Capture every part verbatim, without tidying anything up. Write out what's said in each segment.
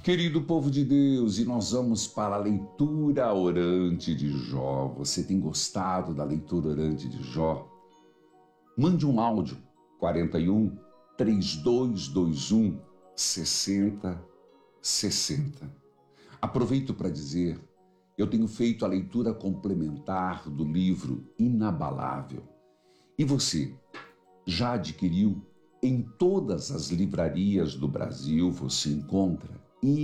Querido povo de Deus, e nós vamos para a leitura orante de Jó. Você tem gostado da leitura orante de Jó? Mande um áudio, quarenta e um, trinta e dois vinte e um, sessenta, sessenta. Aproveito para dizer, eu tenho feito a leitura complementar do livro Inabalável. E você, já adquiriu? Em todas as livrarias do Brasil você encontra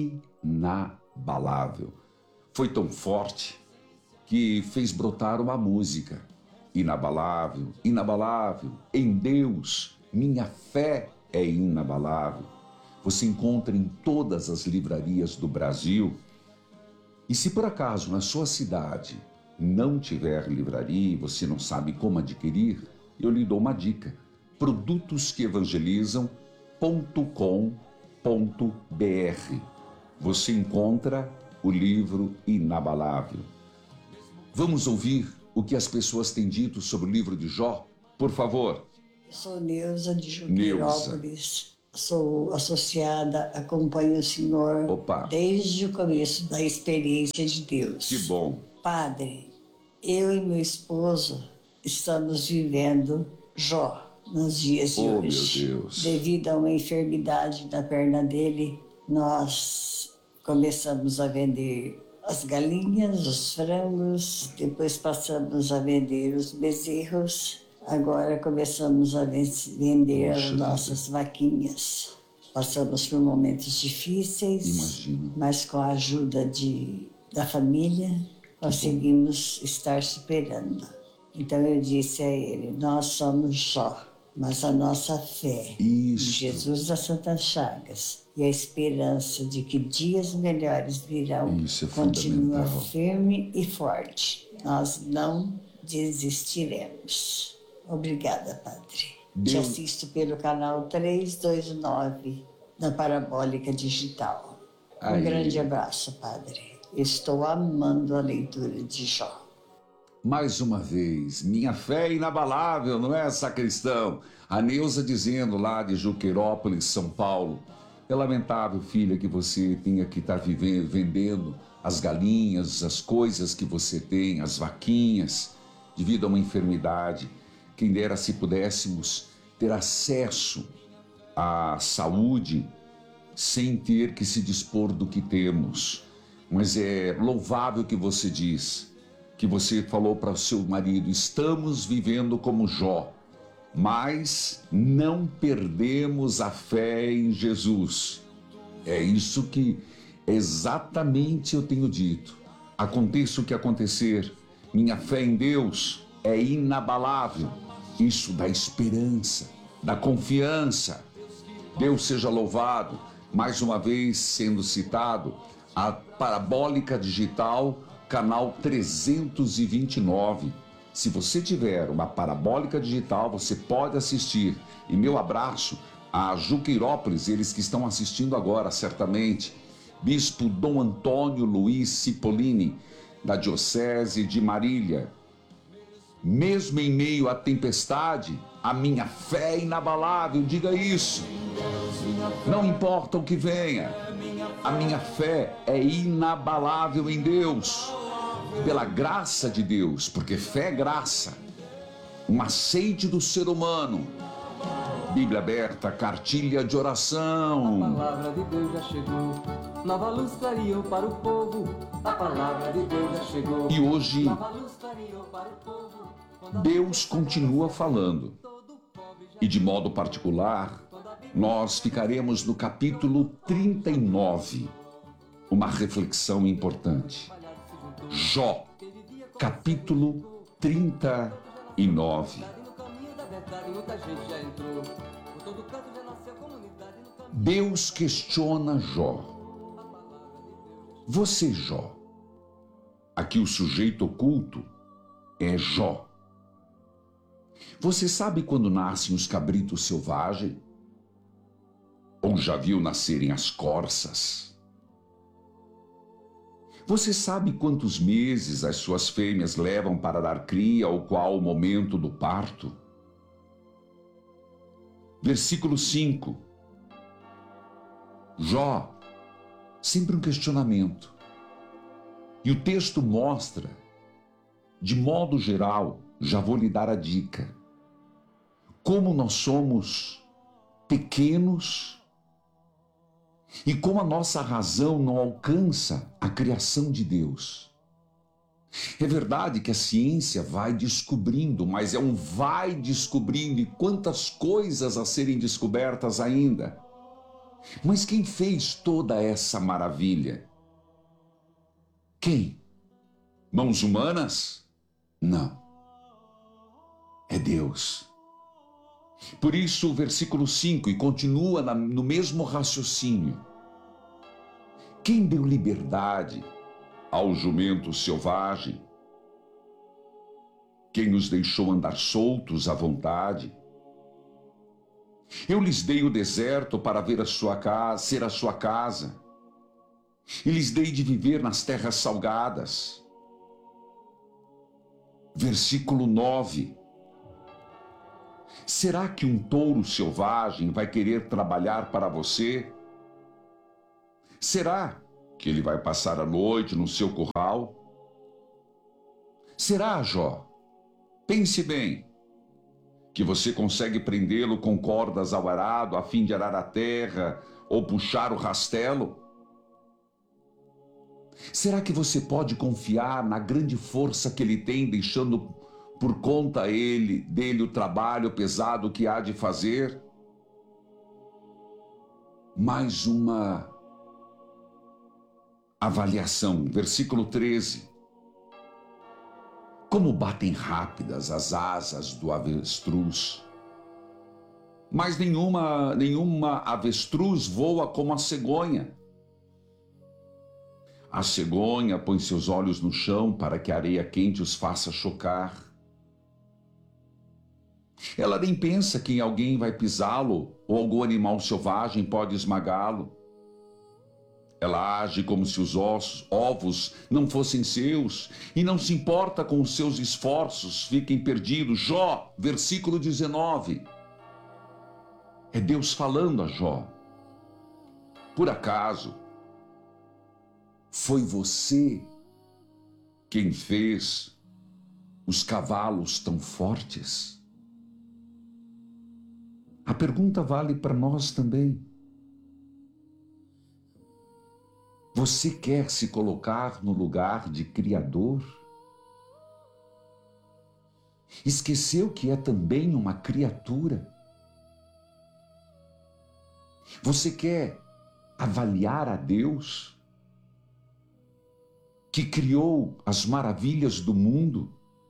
Inabalável. Foi tão forte que fez brotar uma música. Inabalável, inabalável, em Deus, minha fé é inabalável. Você encontra em todas as livrarias do Brasil. E se por acaso na sua cidade não tiver livraria e você não sabe como adquirir, eu lhe dou uma dica. produtos que evangelizam ponto com ponto br. Você encontra o livro Inabalável. Vamos ouvir o que as pessoas têm dito sobre o livro de Jó? Por favor. Eu sou Neuza de Juqueirópolis. Sou associada, acompanho o senhor Opa. desde o começo da experiência de Deus. Que bom. Padre, eu e meu esposo estamos vivendo Jó nos dias de oh, hoje. Meu Deus. Devido a uma enfermidade na perna dele, nós começamos a vender as galinhas, os frangos, depois passamos a vender os bezerros, agora começamos a vender Poxa, as nossas vaquinhas. Passamos por momentos difíceis, imagino, mas com a ajuda de, da família conseguimos estar superando. Então eu disse a ele, nós somos Jó, mas a nossa fé em Jesus das Santas Chagas e a esperança de que dias melhores virão Isso é continua firme e forte. Nós não desistiremos. Obrigada, Padre. Deus. Te assisto pelo canal trezentos e vinte e nove da Parabólica Digital. Um Aí. grande abraço, Padre. Estou amando a leitura de Jó. Mais uma vez, minha fé é inabalável, não é, sacristão? A Neuza dizendo lá de Juqueirópolis, São Paulo. É lamentável, filha, que você tenha que estar vivendo, vendendo as galinhas, as coisas que você tem, as vaquinhas, devido a uma enfermidade. Quem dera se pudéssemos ter acesso à saúde sem ter que se dispor do que temos. Mas é louvável que você diz, que você falou para o seu marido, estamos vivendo como Jó, mas não perdemos a fé em Jesus. É isso que exatamente eu tenho dito. Aconteça o que acontecer, minha fé em Deus é inabalável. Isso dá esperança, dá confiança. Deus seja louvado. Mais uma vez sendo citado, a Parabólica Digital, canal trezentos e vinte e nove. Se você tiver uma parabólica digital, você pode assistir. E meu abraço a Juqueirópolis, eles que estão assistindo agora, certamente. Bispo Dom Antônio Luiz Cipollini, da Diocese de Marília. Mesmo em meio à tempestade, a minha fé é inabalável, diga isso. Não importa o que venha, a minha fé é inabalável em Deus, pela graça de Deus, porque fé é graça, um aceite do ser humano. Bíblia aberta, cartilha de oração. A palavra de Deus já chegou, nova luz clareou para o povo. A palavra de Deus já chegou. E hoje, nova luz clareou para o povo. Deus continua falando. E de modo particular, nós ficaremos no capítulo trinta e nove. Uma reflexão importante. Jó, capítulo trinta e nove. Deus questiona Jó. Você, Jó. Aqui o sujeito oculto é Jó. Você sabe quando nascem os cabritos selvagens? Ou já viu nascerem as corças? Você sabe quantos meses as suas fêmeas levam para dar cria ou qual o momento do parto? Versículo cinco. Jó, Sempre um questionamento. E o texto mostra, de modo geral, já vou lhe dar a dica, como nós somos pequenos e como a nossa razão não alcança a criação de Deus. É verdade que a ciência vai descobrindo, mas é um vai descobrindo, e quantas coisas a serem descobertas ainda. Mas quem fez toda essa maravilha? Quem? Mãos humanas? Não. É Deus. Por isso o versículo cinco, e continua na, no mesmo raciocínio. Quem deu liberdade ao jumento selvagem? Quem nos deixou andar soltos à vontade? Eu lhes dei o deserto para ver a sua casa, ser a sua casa, e lhes dei de viver nas terras salgadas. Versículo nove. Será que um touro selvagem vai querer trabalhar para você? Será que ele vai passar a noite no seu curral? Será, Jó? Pense bem, que você consegue prendê-lo com cordas ao arado a fim de arar a terra ou puxar o rastelo? Será que você pode confiar na grande força que ele tem, deixando por conta ele, dele o trabalho pesado que há de fazer? Mais uma avaliação, versículo treze. Como batem rápidas as asas do avestruz. Mas nenhuma, nenhuma avestruz voa como a cegonha. A cegonha põe seus olhos no chão para que a areia quente os faça chocar. Ela nem pensa que alguém vai pisá-lo ou algum animal selvagem pode esmagá-lo. Ela age como se os ossos, ovos não fossem seus e não se importa com os seus esforços fiquem perdidos. Jó, versículo dezenove. É Deus falando a Jó. Por acaso, foi você quem fez os cavalos tão fortes? A pergunta vale para nós também. Você quer se colocar no lugar de Criador? Esqueceu que é também uma criatura? Você quer avaliar a Deus, que criou as maravilhas do mundo?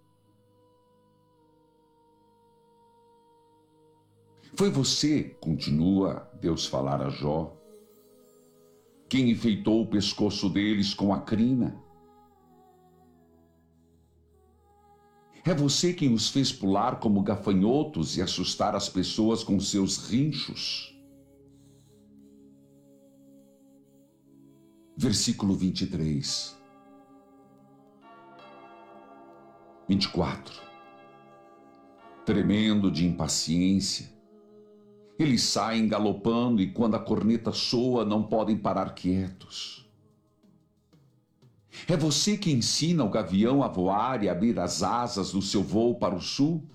Foi você, continua Deus falar a Jó, quem enfeitou o pescoço deles com a crina? É você quem os fez pular como gafanhotos e assustar as pessoas com seus rinchos? Versículo vinte e três. vinte e quatro. Tremendo de impaciência, eles saem galopando e quando a corneta soa não podem parar quietos. É você que ensina o gavião a voar e abrir as asas do seu voo para o sul?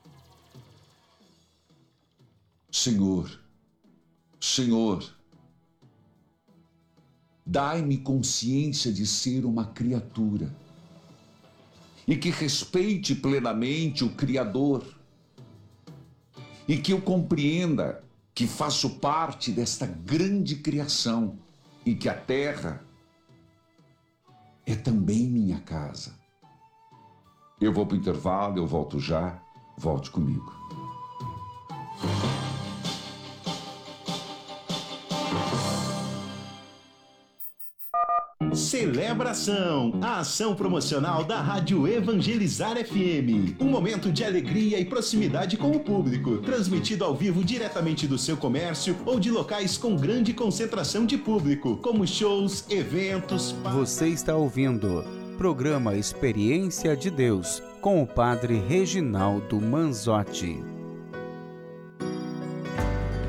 Senhor, Senhor, dai-me consciência de ser uma criatura e que respeite plenamente o Criador e que eu compreenda que faço parte desta grande criação e que a terra é também minha casa. Eu vou para o intervalo, eu volto já, volte comigo. Celebração, a ação promocional da Rádio Evangelizar F M. Um momento de alegria e proximidade com o público, transmitido ao vivo diretamente do seu comércio ou de locais com grande concentração de público, como shows, eventos... Você está ouvindo programa Experiência de Deus, com o Padre Reginaldo Manzotti.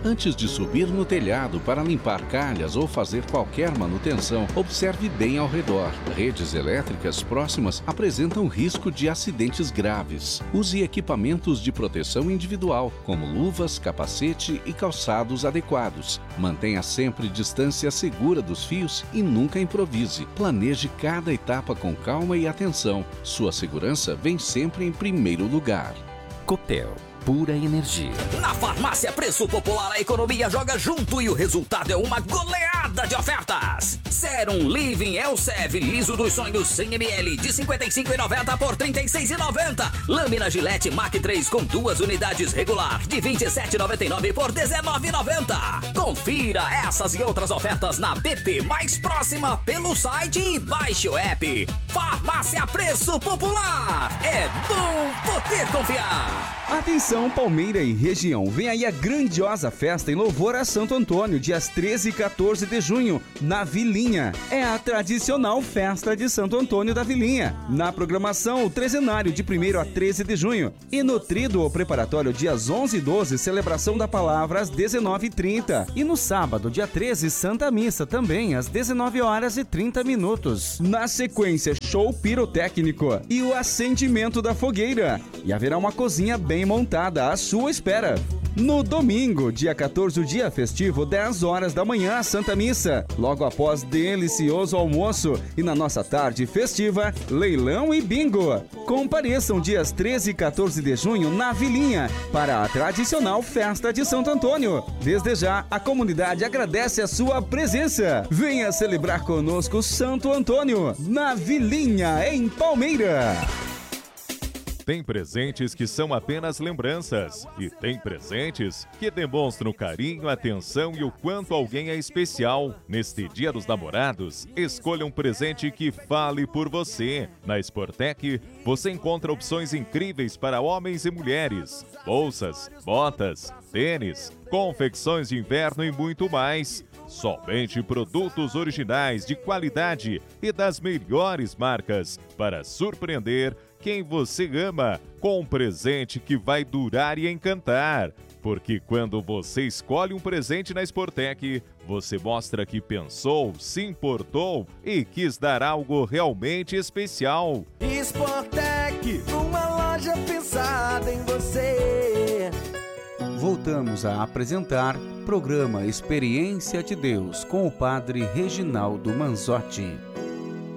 Antes de subir no telhado para limpar calhas ou fazer qualquer manutenção, observe bem ao redor. Redes elétricas próximas apresentam risco de acidentes graves. Use equipamentos de proteção individual, como luvas, capacete e calçados adequados. Mantenha sempre distância segura dos fios e nunca improvise. Planeje cada etapa com calma e atenção. Sua segurança vem sempre em primeiro lugar. Copel. Pura energia. Na Farmácia Preço Popular, a economia joga junto e o resultado é uma goleada de ofertas. Serum Living Elsev Liso dos Sonhos cem mililitros de cinquenta e cinco reais e noventa centavos por trinta e seis reais e noventa centavos. Lâmina Gillette Mac três com duas unidades regular de vinte e sete reais e noventa e nove centavos por dezenove reais e noventa centavos. Confira essas e outras ofertas na B P mais próxima pelo site e baixe o app. Farmácia Preço Popular. É bom poder confiar. Atenção, Palmeira e região, vem aí a grandiosa festa em louvor a Santo Antônio, dias treze e quatorze de junho, na Vilinha. É a tradicional festa de Santo Antônio da Vilinha. Na programação, o trezenário de primeiro a treze de junho. E no tríduo preparatório, dias onze e doze, celebração da palavra às dezenove e trinta. E no sábado, dia treze, Santa Missa, também às dezenove horas e trinta minutos. Na sequência, show pirotécnico e o acendimento da fogueira. E haverá uma cozinha bem montada à sua espera. No domingo, dia quatorze, o dia festivo, dez horas da manhã, a Santa Missa. Logo após delicioso almoço e na nossa tarde festiva, leilão e bingo. Compareçam dias treze e quatorze de junho na Vilinha para a tradicional festa de Santo Antônio. Desde já, a comunidade agradece a sua presença. Venha celebrar conosco Santo Antônio na Vilinha, em Palmeira. Tem presentes que são apenas lembranças e tem presentes que demonstram carinho, atenção e o quanto alguém é especial. Neste Dia dos Namorados, escolha um presente que fale por você. Na Sportec, você encontra opções incríveis para homens e mulheres. Bolsas, botas, tênis, confecções de inverno e muito mais. Somente produtos originais de qualidade e das melhores marcas para surpreender quem você ama com um presente que vai durar e encantar. Porque quando você escolhe um presente na Sportec, você mostra que pensou, se importou e quis dar algo realmente especial. Sportec, uma loja pensada em você. Voltamos a apresentar programa Experiência de Deus com o Padre Reginaldo Manzotti.